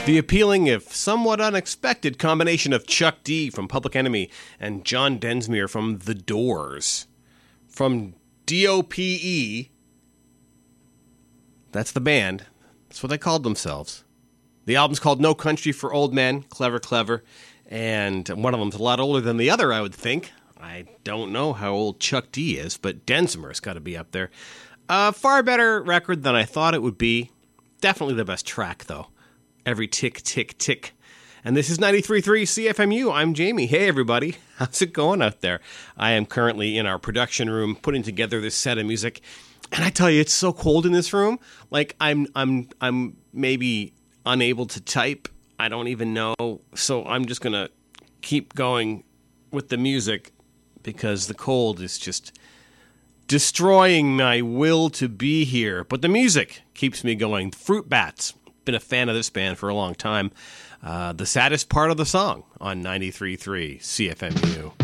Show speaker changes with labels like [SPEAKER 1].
[SPEAKER 1] The appealing, if somewhat unexpected, combination of Chuck D from Public Enemy and John Densmere from The Doors. From DOPE, that's the band. That's what they called themselves. The album's called No Country for Old Men, clever, clever. And one of them's a lot older than the other, I would think. I don't know how old Chuck D is, but Densmore's got to be up there. A far better record than I thought it would be. Definitely the best track, though. Every tick, tick, tick. And this is 93.3 CFMU. I'm Jamie. Hey, everybody. How's it going out there? I am currently in our production room putting together this set of music. And I tell you, it's so cold in this room. Like, I'm maybe unable to type. I don't even know. So I'm just going to keep going with the music because the cold is just destroying my will to be here. But the music keeps me going. Fruit Bats. Been a fan of this band for a long time. The saddest part of the song on 93.3 CFMU.